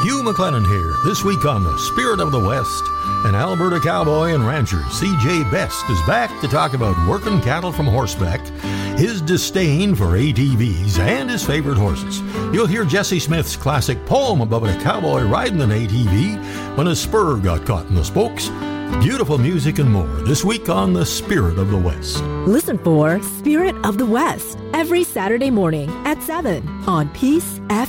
Hugh McLennan here. This week on The Spirit of the West, an Alberta cowboy and rancher, CJ Best, is back to talk about working cattle from horseback, his disdain for ATVs, and his favorite horses. You'll hear Jesse Smith's classic poem about a cowboy riding an ATV when a spur got caught in the spokes. Beautiful music and more this week on The Spirit of the West. Listen for Spirit of the West every Saturday morning at 7 on Peace FM.